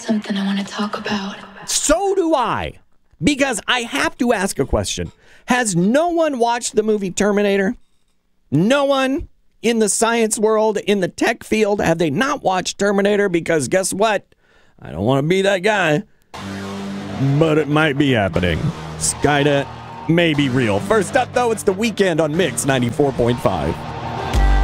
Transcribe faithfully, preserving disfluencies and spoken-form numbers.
something I want to talk about. So do I, because I have to ask a question. Has no one watched the movie Terminator? No one in the science world, in the tech field, have they not watched Terminator? Because guess what? I don't want to be that guy, but it might be happening. Skynet may be real. First up, though, it's The Weeknd on Mix ninety-four point five.